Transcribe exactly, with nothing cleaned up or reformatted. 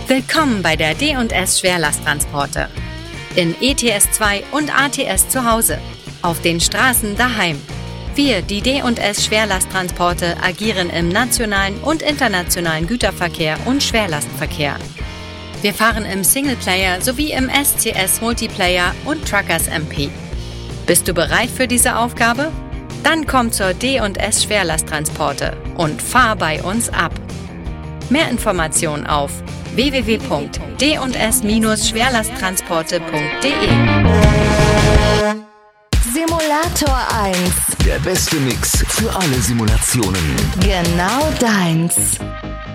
Willkommen bei der D und S Schwerlasttransporte. In E T S zwei und A T S zu Hause. Auf den Straßen daheim. Wir, die D und S Schwerlasttransporte, agieren im nationalen und internationalen Güterverkehr und Schwerlastverkehr. Wir fahren im Singleplayer sowie im S C S Multiplayer und Truckers M P. Bist du bereit für diese Aufgabe? Dann komm zur D und S Schwerlasttransporte und fahr bei uns ab. Mehr Informationen auf w w w punkt d und s schwerlasttransporte punkt d e. Simulator eins. Der beste Mix für alle Simulationen. Genau deins.